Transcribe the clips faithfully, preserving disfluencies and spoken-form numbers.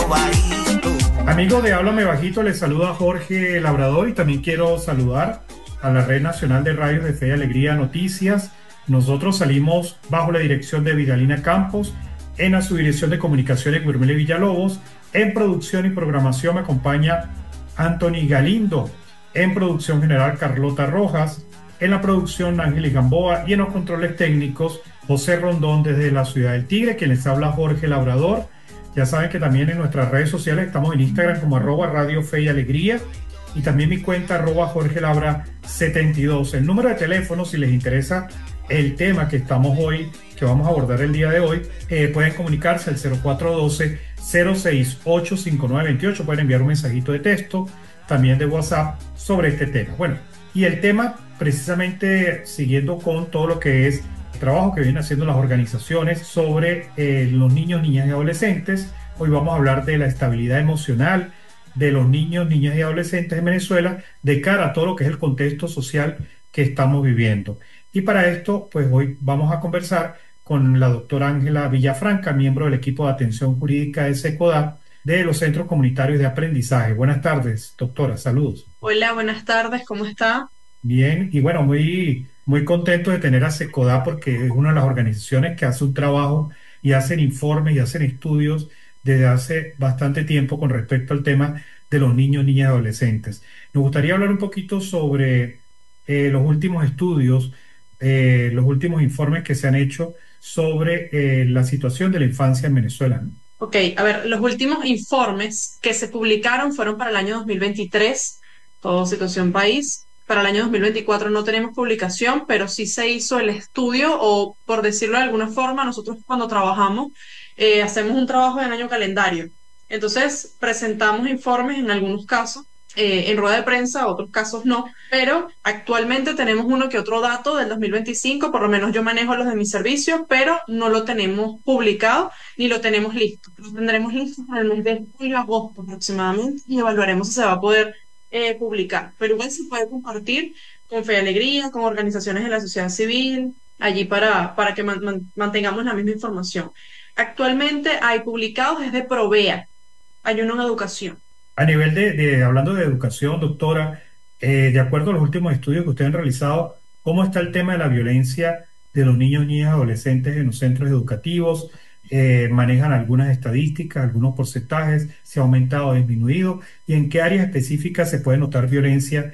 Amigo de Háblame Bajito, les saluda Jorge Labrador y también quiero saludar a la Red Nacional de Radios de Fe y Alegría Noticias. Nosotros salimos bajo la dirección de Vidalina Campos, en la subdirección de comunicaciones Guillermo Villalobos, en producción y programación me acompaña Anthony Galindo, en producción general Carlota Rojas, en la producción Ángeles Gamboa y en los controles técnicos José Rondón desde la ciudad del Tigre, quien les habla Jorge Labrador. Ya saben que también en nuestras redes sociales estamos en Instagram como arroba Radio Fe y Alegría y también mi cuenta arroba Jorge Labra setenta y dos. El número de teléfono, si les interesa el tema que estamos hoy, que vamos a abordar el día de hoy, eh, pueden comunicarse al cero cuatro uno dos, cero seis ocho, cinco nueve dos ocho, pueden enviar un mensajito de texto, también de WhatsApp sobre este tema. Bueno, y el tema precisamente siguiendo con todo lo que es el trabajo que vienen haciendo las organizaciones sobre eh, los niños, niñas y adolescentes. Hoy vamos a hablar de la estabilidad emocional de los niños, niñas y adolescentes en Venezuela de cara a todo lo que es el contexto social que estamos viviendo. Y para esto, pues hoy vamos a conversar con la doctora Ángela Villafranca, miembro del equipo de atención jurídica de SECODAP, de los Centros Comunitarios de Aprendizaje. Buenas tardes, doctora, saludos. Hola, buenas tardes, ¿cómo está? Bien, y bueno, muy, muy contento de tener a SECODAP porque es una de las organizaciones que hace un trabajo y hacen informes y hacen estudios desde hace bastante tiempo con respecto al tema de los niños, niñas y adolescentes. Nos gustaría hablar un poquito sobre eh, los últimos estudios, eh, los últimos informes que se han hecho sobre eh, la situación de la infancia en Venezuela, ¿no? Ok, a ver, los últimos informes que se publicaron fueron para el año dos mil veintitrés, todo situación país. Para el año dos mil veinticuatro no tenemos publicación, pero sí se hizo el estudio, o por decirlo de alguna forma, nosotros cuando trabajamos eh, hacemos un trabajo en año calendario. Entonces, presentamos informes en algunos casos, eh, en rueda de prensa, otros casos no, pero actualmente tenemos uno que otro dato del dos mil veinticinco, por lo menos yo manejo los de mi servicio, pero no lo tenemos publicado ni lo tenemos listo. Lo tendremos listo para el mes de julio, agosto aproximadamente y evaluaremos si se va a poder eh, publicar. Pero igual se puede compartir con Fe y Alegría, con organizaciones de la sociedad civil, allí para, para que man- man- mantengamos la misma información. Actualmente hay publicados desde Provea, hay uno en educación. A nivel de, de- hablando de educación, doctora, eh, de acuerdo a los últimos estudios que ustedes han realizado, ¿cómo está el tema de la violencia de los niños, niñas y adolescentes en los centros educativos? Eh, ¿manejan algunas estadísticas, algunos porcentajes? ¿Se ha aumentado o disminuido? ¿Y en qué áreas específicas se puede notar violencia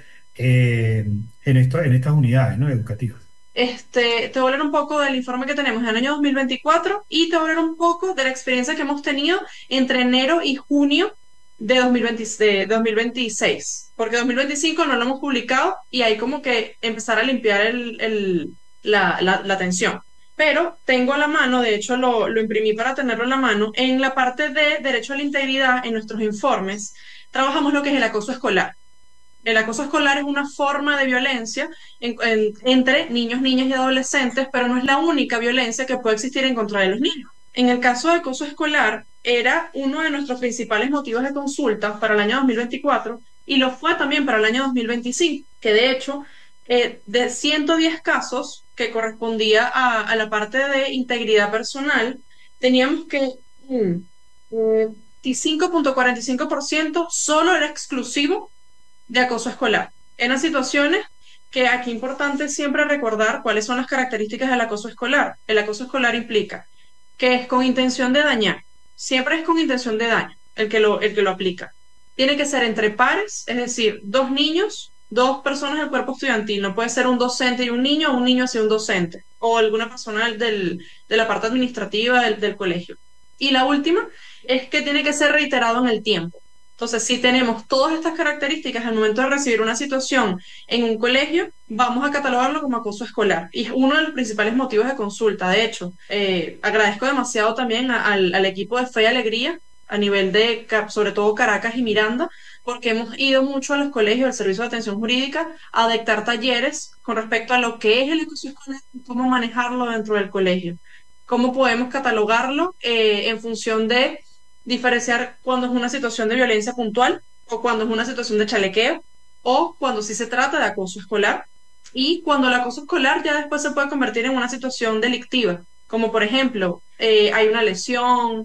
eh, en esto, en estas unidades, ¿no?, educativas? Este, te voy a hablar un poco del informe que tenemos en el año dos mil veinticuatro y te voy a hablar un poco de la experiencia que hemos tenido entre enero y junio de dos mil veinte, de dos mil veintiséis, porque dos mil veinticinco no lo hemos publicado y hay como que empezar a limpiar el, el- la, la, la tensión. Pero tengo a la mano, de hecho lo, lo imprimí para tenerlo en la mano, en la parte de derecho a la integridad, en nuestros informes, trabajamos lo que es el acoso escolar. El acoso escolar es una forma de violencia en- en- entre niños, niñas y adolescentes, pero no es la única violencia que puede existir en contra de los niños. En el caso de acoso escolar, era uno de nuestros principales motivos de consulta para el año dos mil veinticuatro y lo fue también para el año dos mil veinticinco, que de hecho, eh, de ciento diez casos que correspondía a, a la parte de integridad personal, teníamos que mm, eh, veinticinco punto cuarenta y cinco por ciento solo era exclusivo de acoso escolar. En las situaciones que aquí es importante siempre recordar cuáles son las características del acoso escolar. El acoso escolar implica que es con intención de dañar. Siempre es con intención de daño el que lo, el que lo aplica. Tiene que ser entre pares, es decir, dos niños, dos personas del cuerpo estudiantil. No puede ser un docente y un niño o un niño hacia un docente o alguna persona del, del- de la parte administrativa del, del colegio. Y la última es que tiene que ser reiterado en el tiempo. Entonces, si tenemos todas estas características al momento de recibir una situación en un colegio, vamos a catalogarlo como acoso escolar. Y es uno de los principales motivos de consulta. De hecho, eh, agradezco demasiado también a- al, al equipo de Fe y Alegría a nivel de, Ca- sobre todo Caracas y Miranda, porque hemos ido mucho a los colegios del Servicio de Atención Jurídica a dictar talleres con respecto a lo que es el acoso escolar y cómo manejarlo dentro del colegio. Cómo podemos catalogarlo eh, en función de diferenciar cuando es una situación de violencia puntual o cuando es una situación de chalequeo o cuando sí se trata de acoso escolar y cuando el acoso escolar ya después se puede convertir en una situación delictiva, como por ejemplo eh, hay una lesión,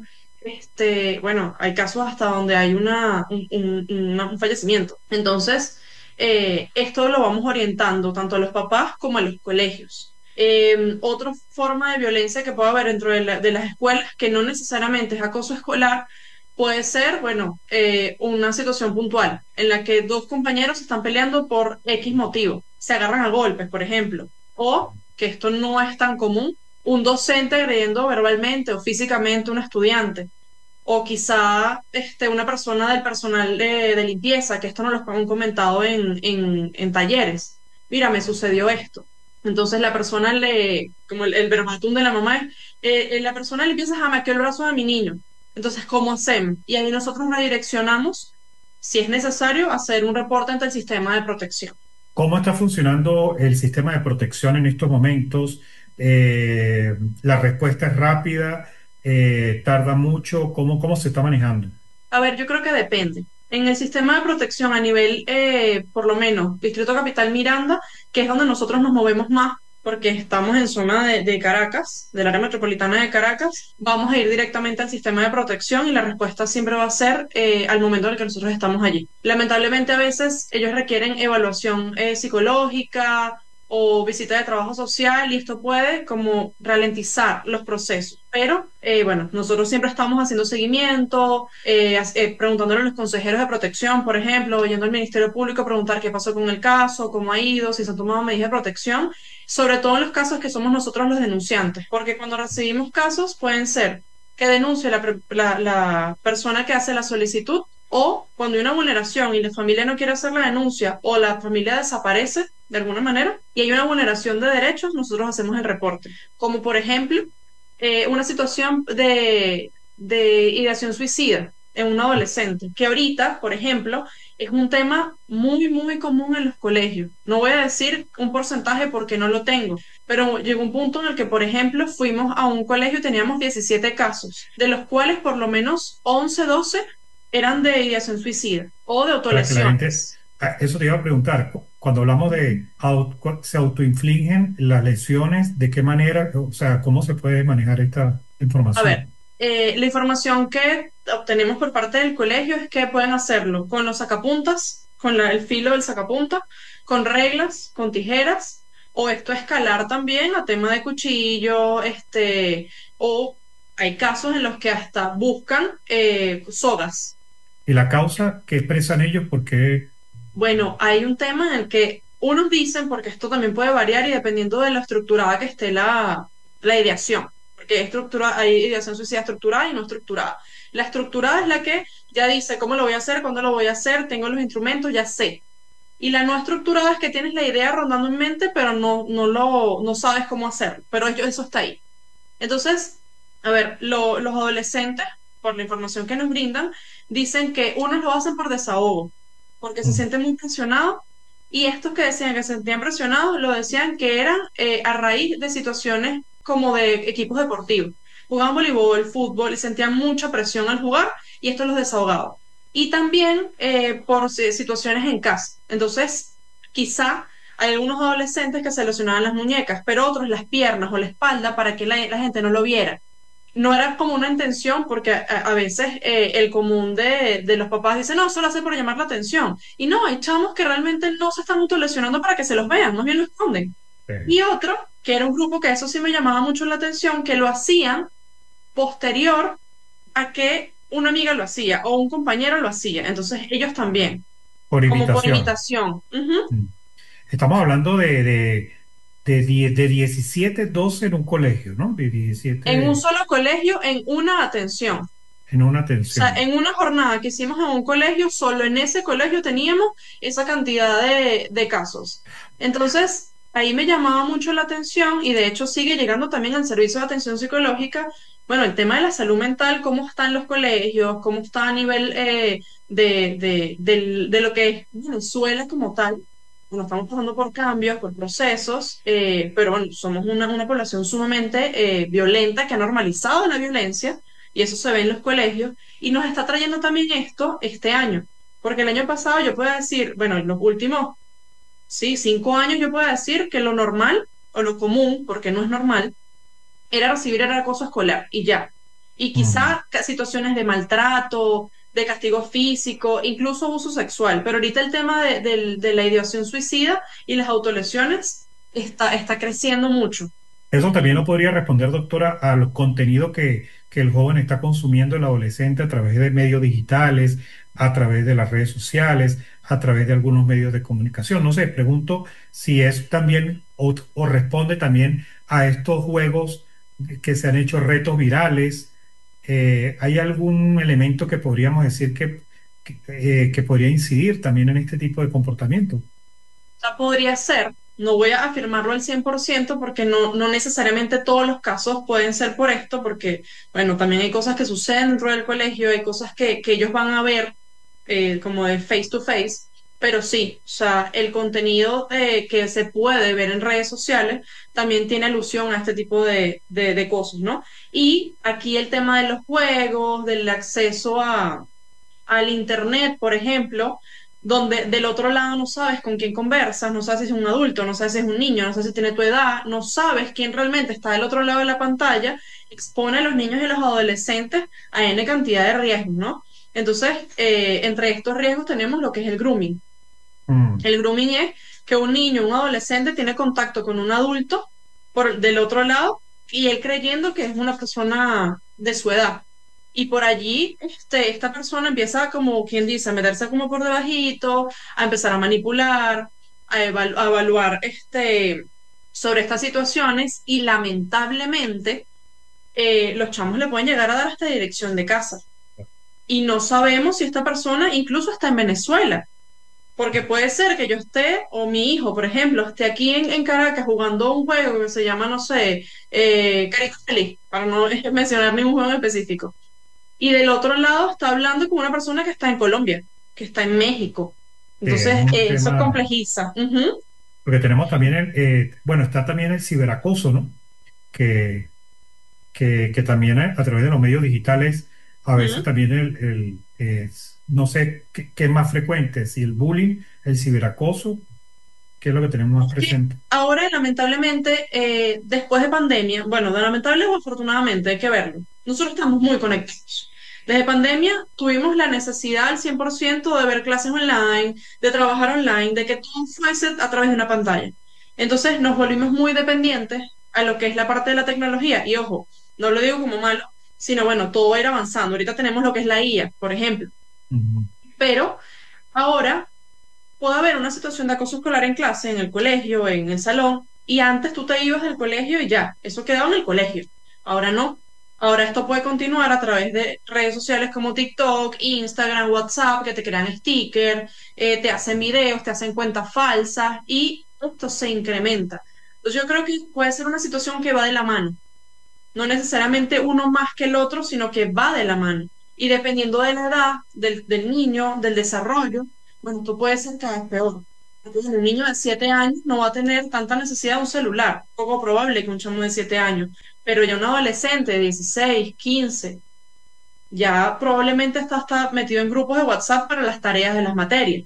este, bueno, hay casos hasta donde hay una, un, un- una- un fallecimiento. Entonces, eh, esto lo vamos orientando tanto a los papás como a los colegios. Eh, otra forma de violencia que puede haber dentro de, la- de las escuelas, que no necesariamente es acoso escolar, puede ser, bueno, eh, una situación puntual en la que dos compañeros se están peleando por X motivo, se agarran a golpes, por ejemplo, o que esto no es tan común, un docente agrediendo verbalmente o físicamente a un estudiante, o quizá este, una persona del personal de, de limpieza, que esto nos lo han comentado en, en, en talleres. Mira, me sucedió esto. Entonces la persona le, como el, el verbatim de la mamá es, eh, eh, la persona de limpieza jamaqueó el brazo de mi niño. Entonces, ¿cómo hacemos? Y ahí nosotros redireccionamos, si es necesario, hacer un reporte ante el sistema de protección. ¿Cómo está funcionando el sistema de protección en estos momentos? Eh, ¿la respuesta es rápida? Eh, ¿tarda mucho? ¿Cómo, cómo se está manejando? A ver, yo creo que depende. En el sistema de protección a nivel, eh, por lo menos, Distrito Capital Miranda, que es donde nosotros nos movemos más, porque estamos en zona de, de Caracas, del área metropolitana de Caracas, vamos a ir directamente al sistema de protección y la respuesta siempre va a ser eh, al momento en el que nosotros estamos allí. Lamentablemente, a veces ellos requieren evaluación eh, psicológica o visita de trabajo social y esto puede como ralentizar los procesos. Pero eh, bueno, nosotros siempre estamos haciendo seguimiento, eh, as- eh, preguntándole a los consejeros de protección, por ejemplo, yendo al Ministerio Público a preguntar qué pasó con el caso, cómo ha ido, si se han tomado medidas de protección, sobre todo en los casos que somos nosotros los denunciantes, porque cuando recibimos casos pueden ser que denuncie la, per- la la persona que hace la solicitud, o cuando hay una vulneración y la familia no quiere hacer la denuncia o la familia desaparece de alguna manera y hay una vulneración de derechos, nosotros hacemos el reporte. Como por ejemplo, eh, una situación de, de ideación suicida en un adolescente, que ahorita, por ejemplo, es un tema muy, muy común en los colegios. No voy a decir un porcentaje porque no lo tengo, pero llegó un punto en el que, por ejemplo, fuimos a un colegio y teníamos diecisiete casos, de los cuales por lo menos once doce eran de ideación suicida o de Para que la gente, autolesiones. ah, eso te iba a preguntar, cu- cuando hablamos de au- cu- se autoinfligen las lesiones, ¿de qué manera? O sea, ¿cómo se puede manejar esta A ver, información? eh, la información que obtenemos por parte del colegio es que pueden hacerlo con los sacapuntas, con la- el filo del sacapunta, con reglas, con tijeras, o esto escalar también a tema de cuchillo, este, o hay casos en los que hasta buscan eh, sogas. ¿Y la causa que expresan ellos? Porque Bueno, hay un tema en el que unos dicen, porque esto también puede variar y dependiendo de la estructurada que esté la, la ideación, porque hay, estructura, hay ideación suicida estructurada y no estructurada. La estructurada es la que ya dice cómo lo voy a hacer, cuándo lo voy a hacer, tengo los instrumentos, ya sé. Y la no estructurada es que tienes la idea rondando en mente, pero no, no, lo, no sabes cómo hacerlo, pero ello- eso está ahí. Entonces, a ver, lo- los adolescentes, por la información que nos brindan, dicen que unos lo hacen por desahogo, porque se mm, sienten muy presionados, y estos que decían que se sentían presionados, lo decían que eran eh, a raíz de situaciones como de equipos deportivos. Jugaban voleibol, fútbol, y sentían mucha presión al jugar, y esto los desahogaba. Y también eh, por si- situaciones en casa. Entonces, quizá hay algunos adolescentes que se lesionaban las muñecas, pero otros las piernas o la espalda para que la, la gente no lo viera. No era como una intención, porque a, a veces eh, el común de, de los papás dice, no, solo hace por llamar la atención. Y no, hay chamos que realmente no se están autolesionando para que se los vean, más bien lo esconden. eh, Y otro, que era un grupo que eso sí me llamaba mucho la atención, que lo hacían posterior a que una amiga lo hacía o un compañero lo hacía. Entonces ellos también, por como por imitación. imitación. Ujú. Mm. Estamos hablando de, de, de, die- de diecisiete, doce en un colegio, ¿no? De En un diecisiete solo colegio, en una atención. O en una sea, atención. en una jornada que hicimos en un colegio, solo en ese colegio teníamos esa cantidad de, de casos. Entonces, ahí me llamaba mucho la atención y de hecho sigue llegando también al servicio de atención psicológica. Bueno, el tema de la salud mental, cómo está en los colegios, cómo está a nivel eh, de, de, del- de lo que es Venezuela como tal. Bueno, estamos pasando por cambios, por procesos, eh, pero bueno, somos una, una población sumamente eh, violenta que ha normalizado la violencia y eso se ve en los colegios y nos está trayendo también esto este año, porque el año pasado yo puedo decir, bueno, en los últimos, sí, cinco años yo puedo decir que lo normal o lo común, porque no es normal, era recibir el acoso escolar y ya. y Mm. quizá ca- situaciones de maltrato, de castigo físico, incluso abuso sexual. Pero ahorita el tema de, del- de la ideación suicida y las autolesiones está, está creciendo mucho. Eso también lo podría responder, doctora, al contenido que, que el joven está consumiendo, el adolescente, a través de medios digitales, a través de las redes sociales, a través de algunos medios de comunicación. No sé, pregunto si es también o, o responde también a estos juegos que se han hecho retos virales. Eh, ¿hay algún elemento que podríamos decir que, que, eh, que podría incidir también en este tipo de comportamiento? Sea, podría ser, no voy a afirmarlo al cien por ciento porque no, no necesariamente todos los casos pueden ser por esto, porque, bueno, también hay cosas que suceden dentro del colegio, hay cosas que, que ellos van a ver eh, como de face to face, pero sí, o sea, el contenido eh, que se puede ver en redes sociales también tiene alusión a este tipo de, de, de cosas, ¿no? Y aquí el tema de los juegos, del acceso a al internet, por ejemplo, donde del otro lado no sabes con quién conversas, no sabes si es un adulto, no sabes si es un niño, no sabes si tiene tu edad, no sabes quién realmente está del otro lado de la pantalla, expone a los niños y los adolescentes a N cantidad de riesgos, ¿no? Entonces, eh, entre estos riesgos tenemos lo que es el grooming. Mm. El grooming es que un niño, un adolescente tiene contacto con un adulto por del otro lado y él creyendo que es una persona de su edad. Y por allí, este, esta persona empieza como quien dice, a meterse como por debajito, a empezar a manipular, a, evalu- a evaluar este, sobre estas situaciones y lamentablemente eh, los chamos le pueden llegar a dar hasta dirección de casa. Y no sabemos si esta persona incluso está en Venezuela. Porque puede ser que yo esté, o mi hijo, por ejemplo, esté aquí en, en Caracas jugando un juego que se llama, no sé, eh, Caricalis, para no mencionar ningún juego en específico. Y del otro lado está hablando con una persona que está en Colombia, que está en México. Sí, es Entonces, un eh, eso tema. complejiza. Ujú, Porque tenemos también el, eh, bueno, está también el ciberacoso, ¿no? Que, que, que también a, a través de los medios digitales, a veces ujú. también el, el, es- no sé qué, qué es más frecuente, si el bullying, el ciberacoso, qué es lo que tenemos más Que presente. ahora, lamentablemente, eh, después de pandemia, bueno, de lamentable o afortunadamente, hay que verlo. Nosotros estamos muy conectados. Desde pandemia tuvimos la necesidad al cien por ciento de ver clases online, de trabajar online, de que todo fuese a través de una pantalla. Entonces nos volvimos muy dependientes a lo que es la parte de la tecnología. Y ojo, no lo digo como malo, sino bueno, todo va a ir avanzando. Ahorita tenemos lo que es la I A, por ejemplo. Ujú. Pero ahora puede haber una situación de acoso escolar en clase, en el colegio, en el salón, y antes tú te ibas del colegio y ya, eso quedaba en el colegio. Ahora no. Ahora esto puede continuar a través de redes sociales como TikTok, Instagram, WhatsApp, que te crean stickers, eh, te hacen videos, te hacen cuentas falsas y esto se incrementa. Entonces yo creo que puede ser una situación que va de la mano, no necesariamente uno más que el otro, sino que va de la mano. Y dependiendo de la edad del, del niño, del desarrollo, bueno, tú puedes ser cada vez peor. Entonces, un niño de siete años no va a tener tanta necesidad de un celular. Poco probable que un chamo de siete años. Pero ya un adolescente de dieciséis, quince, ya probablemente está, está metido en grupos de WhatsApp para las tareas de las materias.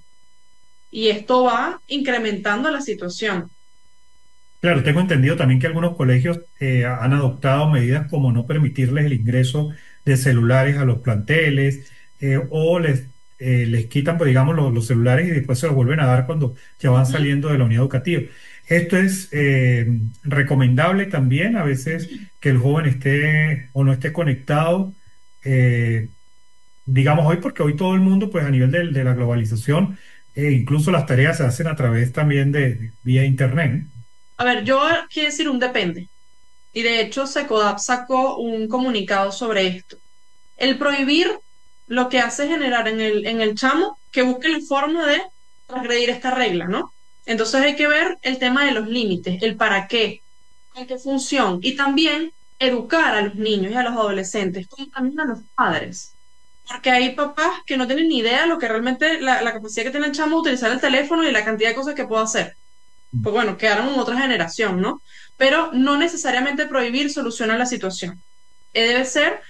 Y esto va incrementando la situación. Claro, tengo entendido también que algunos colegios eh, han adoptado medidas como no permitirles el ingreso de celulares a los planteles eh, o les, eh, les quitan, pues, digamos, los, los celulares y después se los vuelven a dar cuando ya van Ujú. saliendo de la unidad educativa. Esto es eh, recomendable también, a veces que el joven esté o no esté conectado, eh, digamos hoy, porque hoy todo el mundo, pues a nivel del- de, la globalización, eh, incluso las tareas se hacen a través también de, de- vía internet. A ver, yo quiero decir un depende. Y de hecho, Secodap sacó un comunicado sobre esto. El prohibir lo que hace es generar en el, en el chamo que busque la forma de transgredir esta regla, ¿no? Entonces hay que ver el tema de los límites, el para qué, con qué función, y también educar a los niños y a los adolescentes, como también a los padres. Porque hay papás que no tienen ni idea de lo que realmente la, la capacidad que tiene el chamo de utilizar el teléfono y la cantidad de cosas que puede hacer pues bueno, quedaron en otra generación, ¿no? Pero no necesariamente prohibir soluciona la situación. Eh, debe ser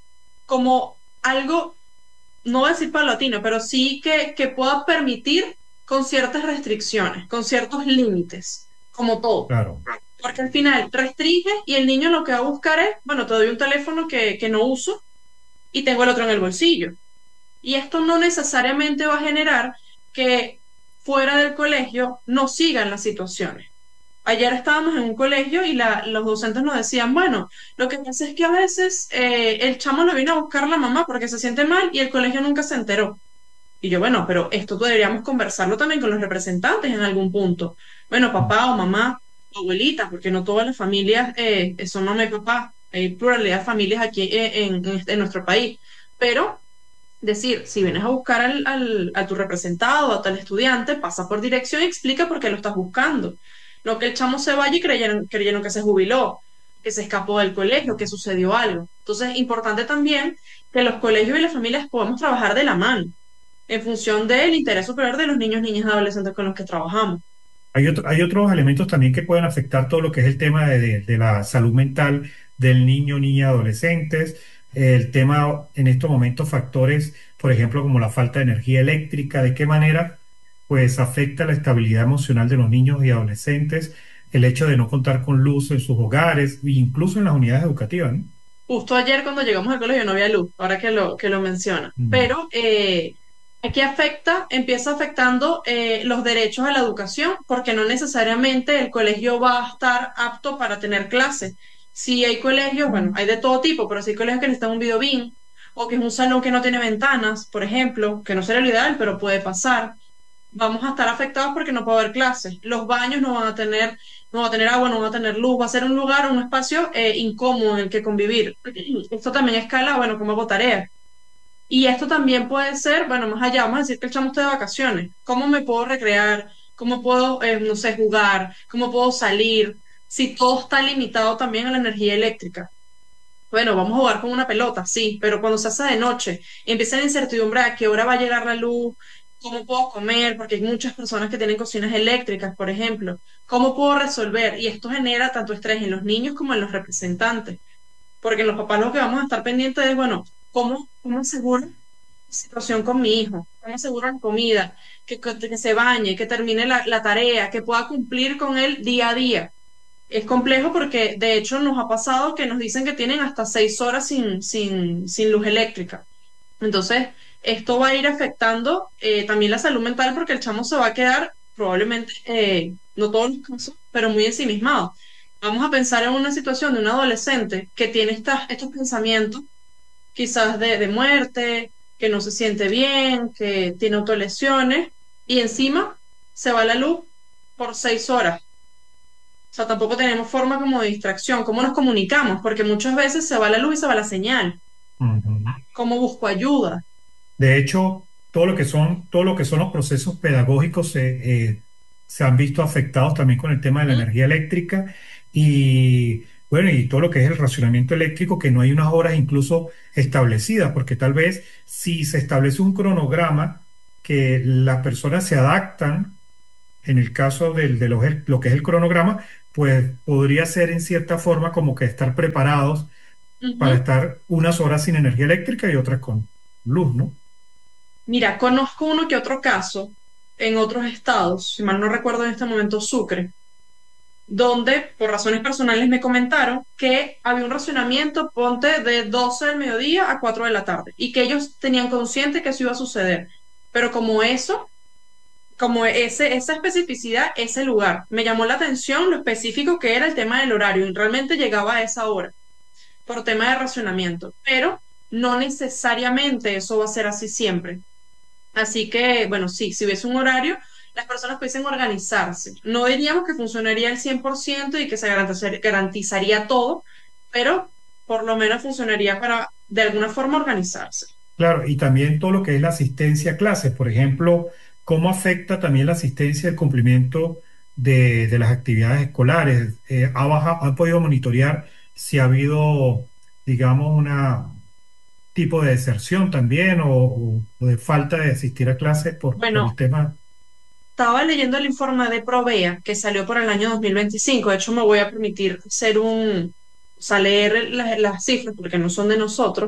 como algo, no voy a decir paulatino, pero sí que, que pueda permitir con ciertas restricciones, con ciertos límites, como todo. Claro. Porque al final restringe y el niño lo que va a buscar es, bueno, te doy un teléfono que, que no uso y tengo el otro en el bolsillo. Y esto no necesariamente va a generar que fuera del colegio no sigan las situaciones. Ayer estábamos en un colegio y la- los docentes nos decían, bueno, lo que pasa es que a veces eh, el chamo lo vino a buscar la mamá porque se siente mal y el colegio nunca se enteró. Y yo, bueno, pero esto deberíamos conversarlo también con los representantes en algún punto. Bueno, papá o mamá, o abuelita, porque no todas las familias eh, son mamá y papá. Hay pluralidad de familias aquí eh, en, en, en nuestro país. Pero decir, si vienes a buscar al, al- a tu representado, a tal estudiante, pasa por dirección y explica por qué lo estás buscando. No que el chamo se vaya y creyeron, creyeron que se jubiló, que se escapó del colegio, que sucedió algo. Entonces, importante también que los colegios y las familias podamos trabajar de la mano en función del interés superior de los niños, niñas y adolescentes con los que trabajamos. Hay otro- hay otros elementos también que pueden afectar todo lo que es el tema de, de- de la salud mental del niño, niña, adolescentes. El tema en estos momentos, factores, por ejemplo, como la falta de energía eléctrica, de qué manera pues afecta la estabilidad emocional de los niños y adolescentes, el hecho de no contar con luz en sus hogares e incluso en las unidades educativas, ¿no? Justo ayer cuando llegamos al colegio no había luz, ahora que lo, que lo menciona. Mm. Pero eh, aquí afecta, empieza afectando eh, los derechos a la educación, porque no necesariamente el colegio va a estar apto para tener clases. Si hay colegios, bueno, hay de todo tipo, pero si hay colegios que necesitan un videobeam, o que es un salón que no tiene ventanas, por ejemplo, que no sería lo ideal, pero puede pasar, vamos a estar afectados porque no puede haber clases. Los baños no van a tener, no van a tener agua, no van a tener luz, va a ser un lugar, un espacio eh, incómodo en el que convivir. Esto también escala, bueno, como hago tarea. Y esto también puede ser, bueno, más allá, vamos a decir que el chamo está de vacaciones. ¿Cómo me puedo recrear? ¿Cómo puedo, eh, no sé, jugar? ¿Cómo puedo salir? Si todo está limitado también a la energía eléctrica. Bueno, vamos a jugar con una pelota, sí, pero cuando se hace de noche y empieza la incertidumbre a qué hora va a llegar la luz, cómo puedo comer, porque hay muchas personas que tienen cocinas eléctricas, por ejemplo, cómo puedo resolver, y esto genera tanto estrés en los niños como en los representantes, porque los papás lo que vamos a estar pendientes es, bueno, ¿cómo, cómo aseguro la situación con mi hijo? ¿Cómo aseguro la comida? Que, que, que se bañe, que termine la, la tarea, que pueda cumplir con él día a día. Es complejo porque de hecho nos ha pasado que nos dicen que tienen hasta seis horas sin, sin, sin luz eléctrica. Entonces, esto va a ir afectando eh, también la salud mental porque el chamo se va a quedar probablemente, eh, no todos los casos, pero muy ensimismado. Vamos a pensar en una situación de un adolescente que tiene estas, estos pensamientos quizás de, de muerte, que no se siente bien, que tiene autolesiones y encima se va la luz por seis horas. O sea, tampoco tenemos forma como de distracción. ¿Cómo nos comunicamos? Porque muchas veces se va la luz y se va la señal. Ujú. ¿Cómo busco ayuda? De hecho, todo lo que son, todo lo que son los procesos pedagógicos se, eh, se han visto afectados también con el tema de la ¿Mm? energía eléctrica y bueno, y todo lo que es el racionamiento eléctrico, que no hay unas horas incluso establecidas, porque tal vez si se establece un cronograma que las personas se adaptan, en el caso del, de lo, lo que es el cronograma, pues podría ser en cierta forma como que estar preparados para Ujú. estar unas horas sin energía eléctrica y otras con luz, ¿no? Mira, conozco uno que otro caso en otros estados, si mal no recuerdo en este momento Sucre, donde por razones personales me comentaron que había un racionamiento, ponte, de doce del mediodía a cuatro de la tarde, y que ellos tenían consciente que eso iba a suceder. Pero como eso, como ese, esa especificidad, ese lugar, me llamó la atención lo específico que era el tema del horario, y realmente llegaba a esa hora, por tema de racionamiento, pero no necesariamente eso va a ser así siempre. Así que, bueno, sí, si hubiese un horario, las personas pudiesen organizarse. No diríamos que funcionaría al cien por ciento y que se garantizar- garantizaría todo, pero por lo menos funcionaría para, de alguna forma, organizarse. Claro, y también todo lo que es la asistencia a clases, por ejemplo, cómo afecta también la asistencia al cumplimiento de, de las actividades escolares. Eh, ¿ha baja- ¿han podido monitorear si ha habido, digamos, una tipo de deserción también o, o- o de falta de asistir a clases por, por el Bueno, tema? estaba leyendo el informe de Provea que salió por el año dos mil veinticinco. De hecho, me voy a permitir ser un, o sea, leer las, las cifras porque no son de nosotros.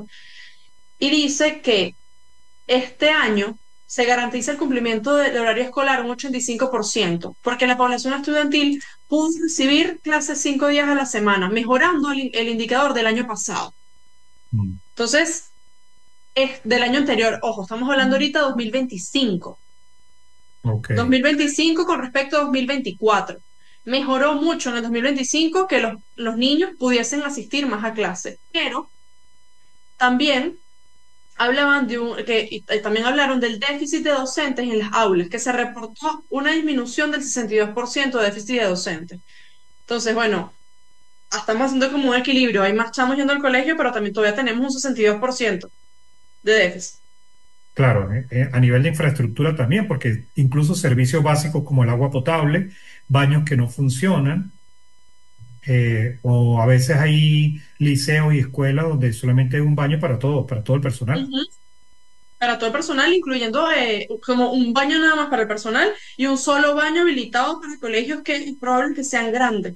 Y dice que este año se garantiza el cumplimiento del horario escolar un ochenta y cinco por ciento, porque la población estudiantil pudo recibir clases cinco días a la semana, mejorando el, el indicador del año pasado. Mm, Entonces, es del año anterior, ojo, estamos hablando ahorita de dos mil veinticinco. ok, dos mil veinticinco con respecto a dos mil veinticuatro. Mejoró mucho en el dos mil veinticinco que los, los niños pudiesen asistir más a clases, pero también hablaban de un, que y también hablaron del déficit de docentes en las aulas, que se reportó una disminución del sesenta y dos por ciento de déficit de docentes. Entonces, bueno, estamos haciendo como un equilibrio. Hay más chamos yendo al colegio, pero también todavía tenemos un sesenta y dos por ciento de déficit. claro, eh, eh, a nivel de infraestructura también, porque incluso servicios básicos como el agua potable, baños que no funcionan, eh, o a veces hay liceos y escuelas donde solamente hay un baño para todo, para todo el personal. Ujú. Para todo el personal, incluyendo eh, como un baño nada más para el personal y un solo baño habilitado para colegios que es probable que sean grandes.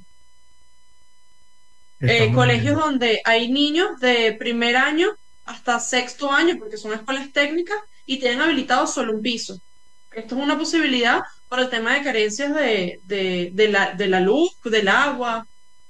Eh, Estamos colegios viendo. donde hay niños de primer año hasta sexto año, porque son escuelas técnicas, y tienen habilitado solo un piso. Esto es una posibilidad por el tema de carencias de, de, de la, de la luz, del agua.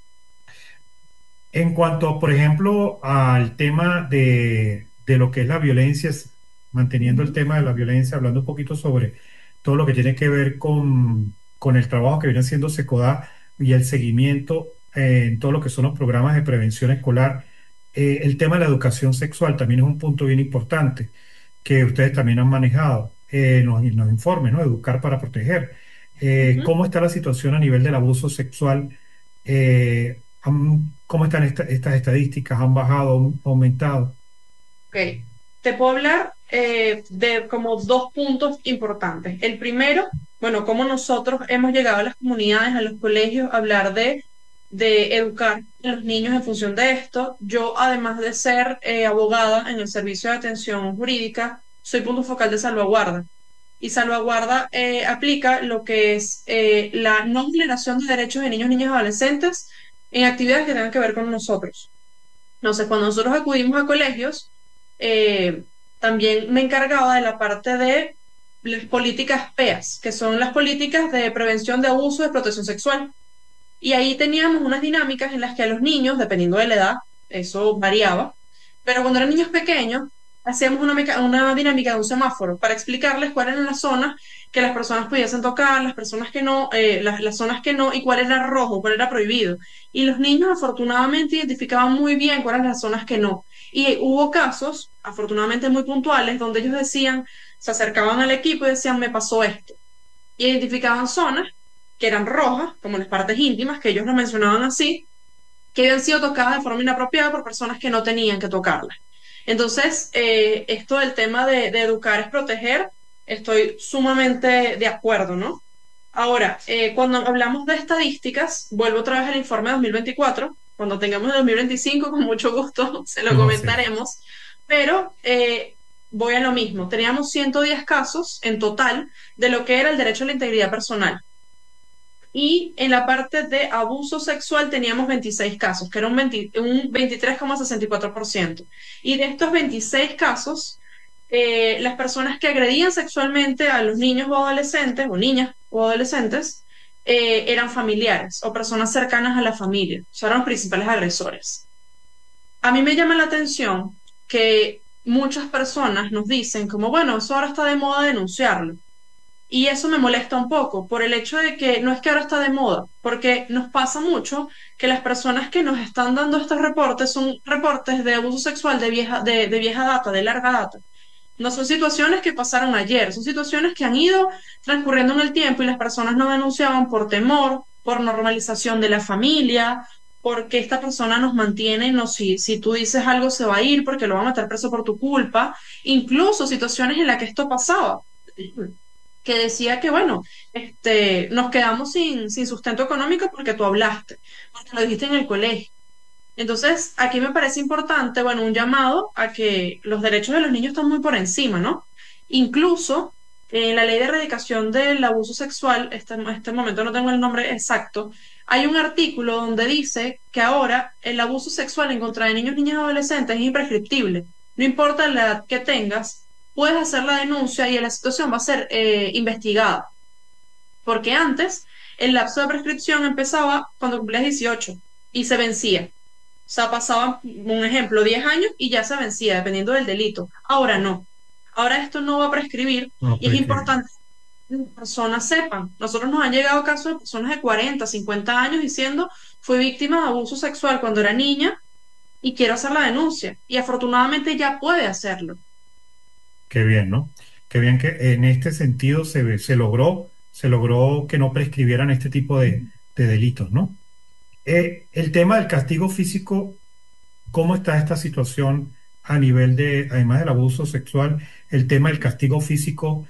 En cuanto, por ejemplo, al tema de, de lo que es la violencia, s- manteniendo el Ujú, tema de la violencia, hablando un poquito sobre todo lo que tiene que ver con, con el trabajo que viene haciendo SECODA y el seguimiento eh, en todo lo que son los programas de prevención escolar, eh, el tema de la educación sexual también es un punto bien importante que ustedes también han manejado, eh, nos, nos informe, ¿no? Educar para proteger. Eh, ujú. ¿cómo está la situación a nivel del abuso sexual? Eh, han- ¿cómo están esta- estas estadísticas? ¿Han bajado, han aumentado? Ok, te puedo hablar eh, de como dos puntos importantes. El primero, bueno, cómo nosotros hemos llegado a las comunidades, a los colegios, a hablar de, de educar a los niños en función de esto. Yo, además de ser eh, abogada en el servicio de atención jurídica, soy punto focal de salvaguarda. Y salvaguarda eh, aplica lo que es eh, la no vulneración de derechos de niños, niñas y adolescentes en actividades que tengan que ver con nosotros. Entonces, cuando nosotros acudimos a colegios, eh, también me encargaba de la parte de las políticas P E A S, que son las políticas de prevención de abuso y de protección sexual. Y ahí teníamos unas dinámicas en las que a los niños, dependiendo de la edad, eso variaba, pero cuando eran niños pequeños, hacíamos una, meca- una dinámica de un semáforo para explicarles cuáles eran las zonas que las personas pudiesen tocar, las personas que no, eh, las, las zonas que no, y cuál era rojo, cuál era prohibido. Y los niños afortunadamente identificaban muy bien cuáles eran las zonas que no. Y hubo casos, afortunadamente muy puntuales, donde ellos decían, se acercaban al equipo y decían, me pasó esto. Y identificaban zonas que eran rojas, como las partes íntimas, que ellos lo mencionaban así, que habían sido tocadas de forma inapropiada por personas que no tenían que tocarlas. Entonces, eh, esto del tema de, de educar es proteger, estoy sumamente de acuerdo, ¿no? Ahora, eh, cuando hablamos de estadísticas, vuelvo otra vez al informe de dos mil veinticuatro, cuando tengamos el dos mil veinticinco, con mucho gusto se lo No sé. comentaremos, pero eh, voy a lo mismo, teníamos ciento diez casos en total de lo que era el derecho a la integridad personal. Y en la parte de abuso sexual teníamos veintiséis casos, que era un, veinte un veintitrés coma sesenta y cuatro por ciento. Y de estos veintiséis casos, eh, las personas que agredían sexualmente a los niños o adolescentes, o niñas o adolescentes, eh, eran familiares o personas cercanas a la familia. Son los principales agresores. A mí me llama la atención que muchas personas nos dicen como, bueno, eso ahora está de moda denunciarlo. Y eso me molesta un poco por el hecho de que no es que ahora está de moda, porque nos pasa mucho que las personas que nos están dando estos reportes son reportes de abuso sexual de vieja, de, de vieja data, de larga data. No son situaciones que pasaron ayer, son situaciones que han ido transcurriendo en el tiempo y las personas no denunciaban por temor, por normalización de la familia, porque esta persona nos mantiene, no, si, si tú dices algo se va a ir porque lo va a meter preso por tu culpa, incluso situaciones en las que esto pasaba que decía que, bueno, este, nos quedamos sin, sin sustento económico porque tú hablaste, porque lo dijiste en el colegio. Entonces, aquí me parece importante, bueno, un llamado a que los derechos de los niños están muy por encima, ¿no? Incluso en la ley de erradicación del abuso sexual, este, en este momento no tengo el nombre exacto, hay un artículo donde dice que ahora el abuso sexual en contra de niños, niñas y adolescentes es imprescriptible. No importa la edad que tengas, puedes hacer la denuncia y la situación va a ser eh, investigada. Porque antes el lapso de prescripción empezaba cuando cumplías dieciocho y se vencía. O sea, pasaban, un ejemplo, diez años y ya se vencía, dependiendo del delito. Ahora no. Ahora esto no va a prescribir No y es prescribe. importante que las personas sepan. Nosotros nos han llegado casos de personas de cuarenta, cincuenta años diciendo, fui víctima de abuso sexual cuando era niña y quiero hacer la denuncia. Y afortunadamente ya puede hacerlo. Qué bien, ¿no? Qué bien que en este sentido se, ve- se logró, se logró que no prescribieran este tipo de, de delitos, ¿no? Eh, el tema del castigo físico, ¿cómo está esta situación a nivel de, además del abuso sexual, el tema del castigo físico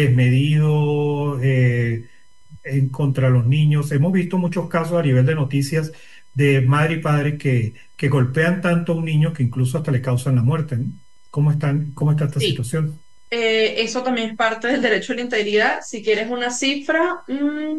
desmedido eh, en contra los niños? Hemos visto muchos casos a nivel de noticias de madre y padre que, que golpean tanto a un niño que incluso hasta le causan la muerte, ¿no? ¿Cómo están, cómo está esta Sí, situación? eh, eso también es parte del derecho a la integridad. Si quieres una cifra, mm,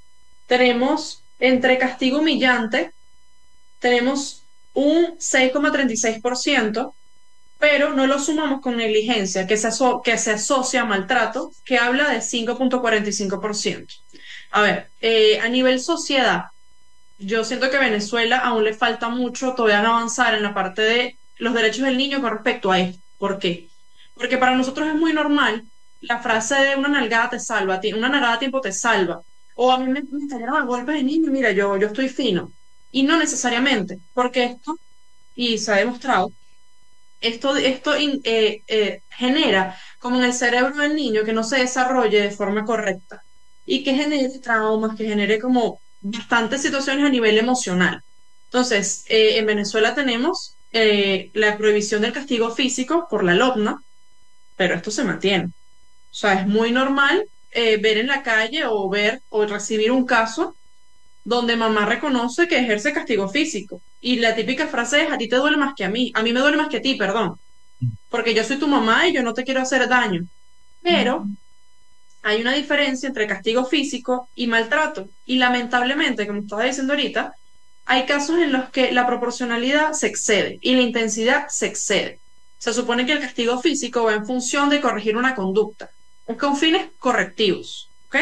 tenemos entre castigo humillante, tenemos un seis coma treinta y seis por ciento, pero no lo sumamos con negligencia, que se, aso- que se asocia a maltrato, que habla de cinco coma cuarenta y cinco por ciento. A ver, eh, a nivel sociedad, yo siento que Venezuela aún le falta mucho todavía avanzar en la parte de los derechos del niño con respecto a esto. ¿Por qué? Porque para nosotros es muy normal la frase de una nalgada te salva, ti- una nalgada a tiempo te salva. O a mí me, me cayeron a golpes de niño, mira, yo, yo estoy fino. Y no necesariamente, porque esto, y se ha demostrado, esto, esto in- eh, eh, genera como en el cerebro del niño que no se desarrolle de forma correcta y que genere traumas, que genere como bastantes situaciones a nivel emocional. Entonces, eh, en Venezuela tenemos eh, la prohibición del castigo físico por la LOPNA, pero esto se mantiene. O sea, es muy normal eh, ver en la calle o ver o recibir un caso donde mamá reconoce que ejerce castigo físico. Y la típica frase es, a ti te duele más que a mí, a mí me duele más que a ti, perdón, porque yo soy tu mamá y yo no te quiero hacer daño. Pero hay una diferencia entre castigo físico y maltrato. Y lamentablemente, como estaba diciendo ahorita, hay casos en los que la proporcionalidad se excede y la intensidad se excede. Se supone que el castigo físico va en función de corregir una conducta, es con fines correctivos, ¿ok?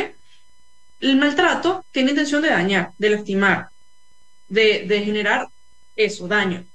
El maltrato tiene intención de dañar, de lastimar, de, de generar eso, daño.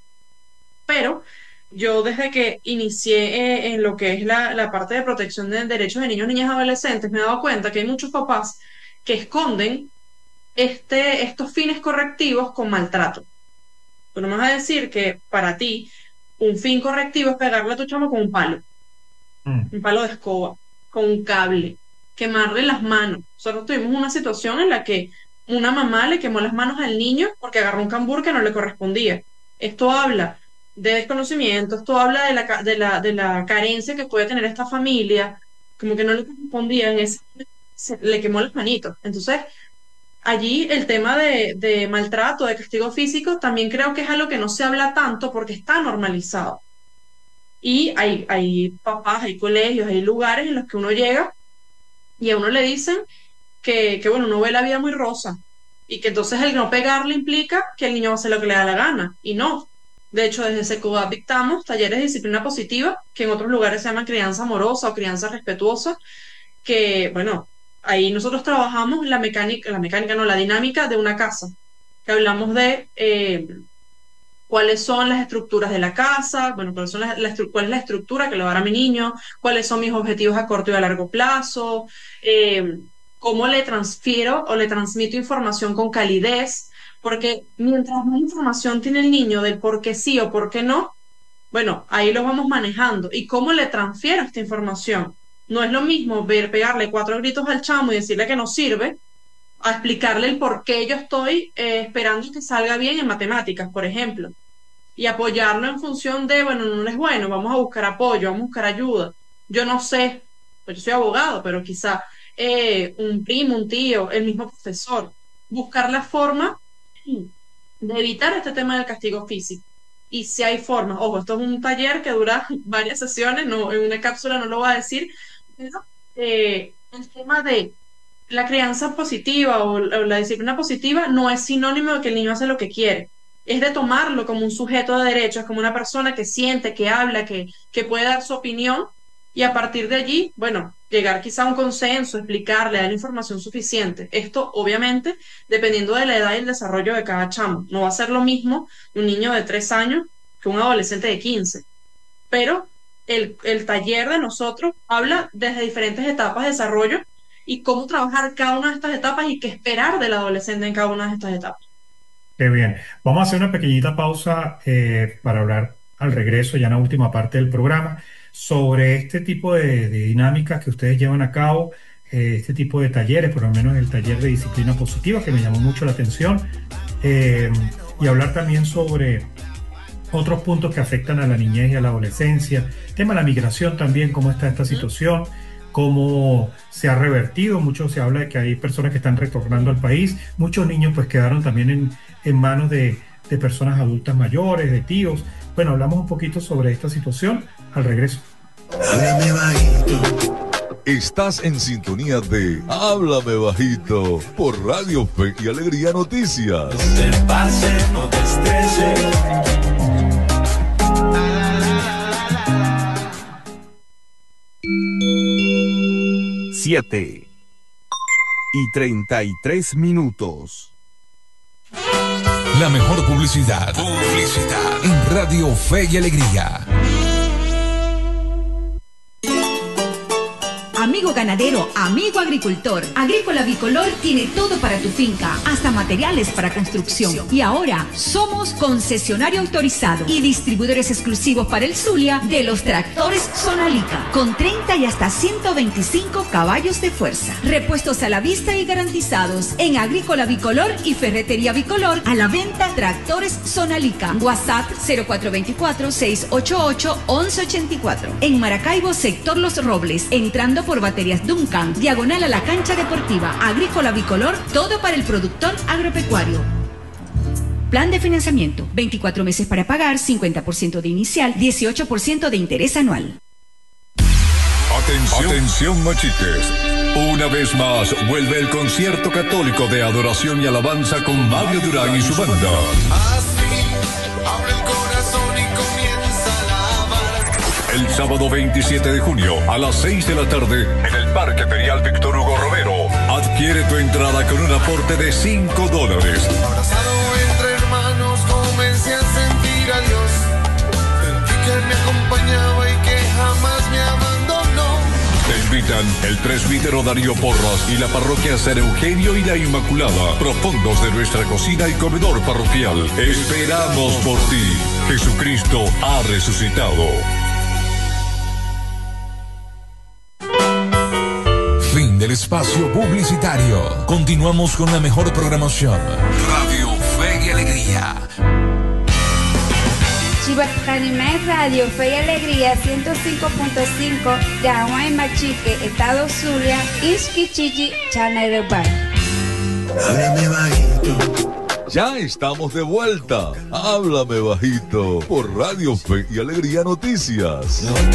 Pero yo desde que inicié eh, en lo que es la, la parte de protección de derechos de niños, niñas y adolescentes, me he dado cuenta que hay muchos papás que esconden este, estos fines correctivos con maltrato. Pero no me vas a decir que para ti un fin correctivo es pegarle a tu chamo con un palo, Mm. un palo de escoba, con un cable, quemarle las manos. Nosotros tuvimos una situación en la que una mamá le quemó las manos al niño porque agarró un cambur que no le correspondía. Esto habla de desconocimiento, esto habla de la, ca- de la, de la carencia que puede tener esta familia, como que no le correspondía, en ese, se- le quemó las manitos. Entonces, allí el tema de, de maltrato, de castigo físico, también creo que es algo que no se habla tanto porque está normalizado. Y hay, hay papás, hay colegios, hay lugares en los que uno llega y a uno le dicen que, que, bueno, uno ve la vida muy rosa y que entonces el no pegarle implica que el niño va a hacer lo que le da la gana. Y no. De hecho, desde Secobat dictamos talleres de disciplina positiva, que en otros lugares se llaman crianza amorosa o crianza respetuosa, que, bueno, ahí nosotros trabajamos la mecánica, la mecánica, no, la dinámica de una casa, que hablamos de eh, cuáles son las estructuras de la casa, bueno, cuáles son las- la estru- cuál es la estructura que le va a dar a mi niño, cuáles son mis objetivos a corto y a largo plazo, eh, cómo le transfiero o le transmito información con calidez, porque mientras más información tiene el niño del por qué sí o por qué no, bueno, ahí lo vamos manejando. ¿Y cómo le transfiero esta información? No es lo mismo ver, pegarle cuatro gritos al chamo y decirle que no sirve, a explicarle el por qué yo estoy eh, esperando que salga bien en matemáticas, por ejemplo, y apoyarlo en función de, bueno, no es bueno, vamos a buscar apoyo, vamos a buscar ayuda. Yo no sé, pues yo soy abogado, pero quizá eh, un primo, un tío, el mismo profesor, buscar la forma de evitar este tema del castigo físico. Y si hay formas, ojo, esto es un taller que dura varias sesiones, no, en una cápsula no lo voy a decir, pero eh, el tema de la crianza positiva o, o la disciplina positiva no es sinónimo de que el niño hace lo que quiere. Es de tomarlo como un sujeto de derechos, como una persona que siente, que habla, que, que puede dar su opinión y a partir de allí, bueno, llegar quizá a un consenso, explicarle, dar la información suficiente. Esto, obviamente, dependiendo de la edad y el desarrollo de cada chamo. No va a ser lo mismo un niño de tres años que un adolescente de quince. Pero el, el taller de nosotros habla desde diferentes etapas de desarrollo y cómo trabajar cada una de estas etapas y qué esperar del adolescente en cada una de estas etapas. Qué bien. Vamos a hacer una pequeñita pausa eh, para hablar al regreso, ya en la última parte del programa, sobre este tipo de, de dinámicas que ustedes llevan a cabo, eh, este tipo de talleres, por lo menos el taller de disciplina positiva, que me llamó mucho la atención, eh, y hablar también sobre otros puntos que afectan a la niñez y a la adolescencia, el tema de la migración también, cómo está esta situación, cómo se ha revertido. Mucho se habla de que hay personas que están retornando al país, muchos niños pues quedaron también en, en manos de, de personas adultas mayores, de tíos. Bueno, hablamos un poquito sobre esta situación al regreso. Háblame bajito. Estás en sintonía de Háblame Bajito por Radio Fe y Alegría Noticias. No te pases, no te estreses. Siete y treinta y tres minutos. La mejor publicidad. Publicidad en Radio Fe y Alegría. Amigo ganadero, amigo agricultor, Agrícola Bicolor tiene todo para tu finca, hasta materiales para construcción. Y ahora somos concesionario autorizado y distribuidores exclusivos para el Zulia de los tractores Sonalica, con treinta y hasta ciento veinticinco caballos de fuerza. Repuestos a la vista y garantizados en Agrícola Bicolor y Ferretería Bicolor. A la venta tractores Sonalica. WhatsApp cero cuatro dos cuatro, seis ocho ocho, once ochenta y cuatro. En Maracaibo, sector Los Robles, entrando por Baterías Duncan, diagonal a la cancha deportiva. Agrícola Bicolor, todo para el productor agropecuario. Plan de financiamiento, veinticuatro meses para pagar, cincuenta por ciento de inicial, dieciocho por ciento de interés anual. Atención, atención machites. Una vez más vuelve el concierto católico de adoración y alabanza con Mario Durán y su banda. El sábado veintisiete de junio a las seis de la tarde en el Parque Ferial Víctor Hugo Romero. Adquiere tu entrada con un aporte de cinco dólares. Abrazado entre hermanos comencé a sentir a Dios. Sentí que me acompañaba y que jamás me abandonó. Te invitan el presbítero Darío Porras y la parroquia San Eugenio y la Inmaculada. Profundos de nuestra cocina y comedor parroquial. Esperamos por ti. Jesucristo ha resucitado. Fin del espacio publicitario. Continuamos con la mejor programación. Radio Fe y Alegría. Chivatanimé Radio Fe y Alegría ciento cinco punto cinco de Aguay Machique, Estado Zulia, Isquichichi, Chanerebar. Háblame bajito. Ya estamos de vuelta. Háblame bajito por Radio Fe y Alegría Noticias.